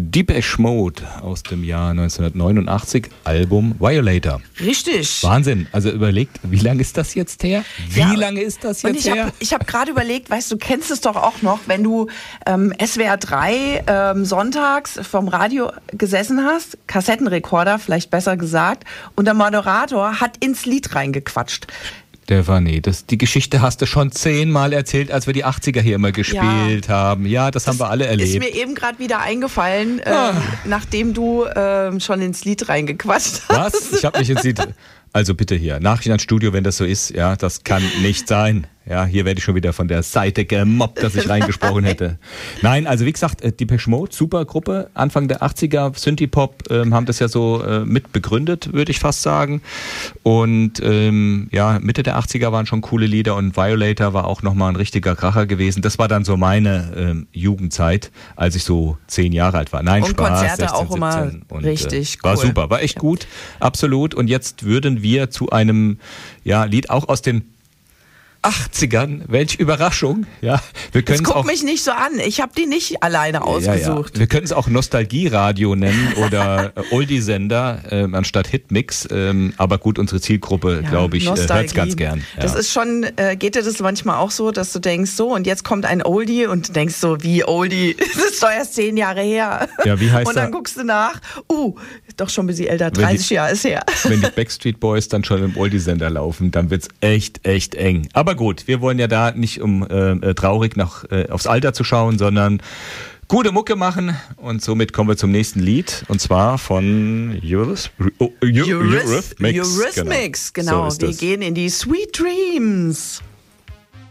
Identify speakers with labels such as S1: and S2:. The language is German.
S1: Depeche Mode aus dem Jahr 1989, Album Violator.
S2: Richtig.
S1: Wahnsinn. Also überlegt, wie lange ist das jetzt her? Wie lange ist das jetzt her?
S2: Ich hab gerade überlegt, weißt du, kennst es doch auch noch, wenn du SWR 3 sonntags vom Radio gesessen hast, Kassettenrekorder, vielleicht besser gesagt, und der Moderator hat ins Lied reingequatscht.
S1: Stefanie, die Geschichte hast du schon 10-mal erzählt, als wir die 80er hier immer gespielt haben. Ja, das haben wir alle erlebt.
S2: Ist mir eben gerade wieder eingefallen, nachdem du schon ins Lied reingequatscht hast.
S1: Was? Ich habe nicht ins Lied... Also bitte hier, Nachrichten ans Studio, wenn das so ist, ja, das kann nicht sein. Ja, hier werde ich schon wieder von der Seite gemobbt, dass ich reingesprochen hätte. Nein, also wie gesagt, Depeche Mode, super Gruppe, Anfang der 80er, Synthie-Pop, haben das ja so mit begründet, würde ich fast sagen. Und Mitte der 80er waren schon coole Lieder und Violator war auch nochmal ein richtiger Kracher gewesen. Das war dann so meine Jugendzeit, als ich so 10 Jahre alt war. Nein,
S2: und
S1: Spaß,
S2: Konzerte
S1: 16,
S2: auch immer
S1: 17 und,
S2: richtig
S1: war
S2: cool.
S1: super, war echt gut, absolut. Und jetzt würden wir zu einem Lied auch aus den 80ern, welche Überraschung. Ja, wir
S2: Jetzt guck mich nicht so an, ich habe die nicht alleine ausgesucht.
S1: Ja. Wir können es auch Nostalgie-Radio nennen oder Oldie-Sender anstatt Hitmix, aber gut, unsere Zielgruppe, glaube ich, hört es ganz gern. Ja.
S2: Das ist schon, geht dir das manchmal auch so, dass du denkst, so und jetzt kommt ein Oldie und du denkst so, wie Oldie, das ist doch erst 10 Jahre her.
S1: Ja, wie heißt
S2: und dann guckst du nach, doch schon ein bisschen älter, 30 Jahre ist her.
S1: Wenn die Backstreet Boys dann schon im Oldie-Sender laufen, dann wird's echt eng. Aber gut, wir wollen ja da nicht traurig aufs Alter zu schauen, sondern gute Mucke machen und somit kommen wir zum nächsten Lied und zwar von Eurythmics.
S2: Genau. Wir gehen in die Sweet Dreams.